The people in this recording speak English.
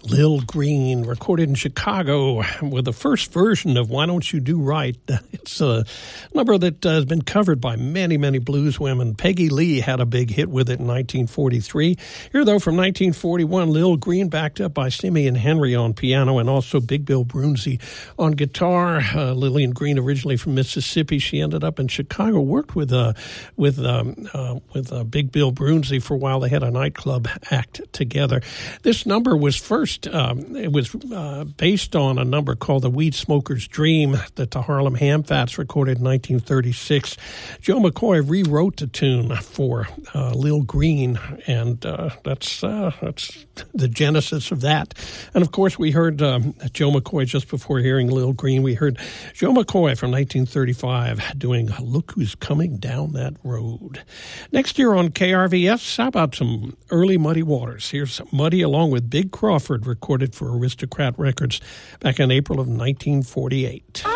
Lil Green, recorded in Chicago with the first version of Why Don't You Do Right. It's a number that has been covered by many, many blues women. Peggy Lee had a big hit with it in 1943. Here, though, from 1941, Lil Green, backed up by Simeon Henry on piano and also Big Bill Broonzy on guitar. Lillian Green, originally from Mississippi, she ended up in Chicago, worked with Big Bill Broonzy for a while. They had a nightclub act together. This number was first it was based on a number called The Weed Smoker's Dream that the Harlem Hamfats recorded in 1936. Joe McCoy rewrote the tune for Lil Green, and that's the genesis of that. And, of course, we heard Joe McCoy just before hearing Lil Green. We heard Joe McCoy from 1935 doing Look Who's Coming Down That Road. Next year on KRVS, how about some early Muddy Waters? Here's Muddy along with Big Crawford, recorded for Aristocrat Records back in April of 1948.